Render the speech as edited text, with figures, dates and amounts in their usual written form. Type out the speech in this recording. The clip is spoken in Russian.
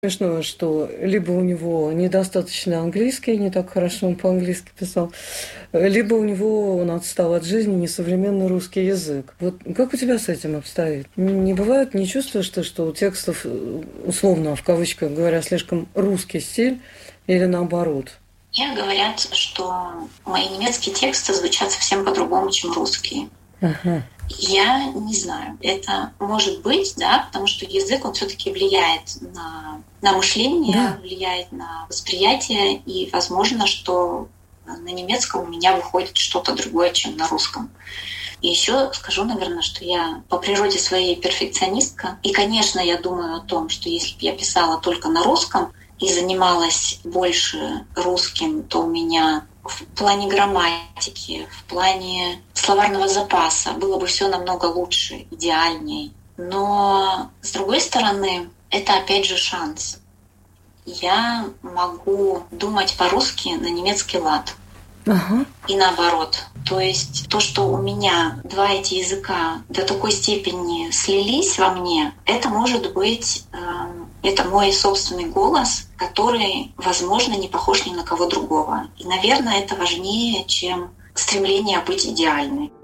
Смешно, что либо у него недостаточно английский, не так хорошо он по-английски писал, либо у него он отстал от жизни, несовременный русский язык. Вот как у тебя с этим обстоит? Не бывает, не чувствуешь ты, что у текстов, условно, в кавычках говоря, слишком русский стиль или наоборот? Мне говорят, что мои немецкие тексты звучат совсем по-другому, чем русские. Ага. Я не знаю. Это может быть, да, потому что язык, он все-таки влияет на мышление, Да. влияет на восприятие, и возможно, что на немецком у меня выходит что-то другое, чем на русском. И еще скажу, наверное, что я по природе своей перфекционистка. И, конечно, я думаю о том, что если бы я писала только на русском и занималась больше русским, то у меня в плане грамматики, в плане словарного запаса было бы все намного лучше, идеальней. Но, с другой стороны, это опять же шанс. Я могу думать по-русски на немецкий лад. Ага. И наоборот. То есть то, что у меня два эти языка до такой степени слились во мне, это может быть, это мой собственный голос, который, возможно, не похож ни на кого другого. И, наверное, это важнее, чем стремление быть идеальной.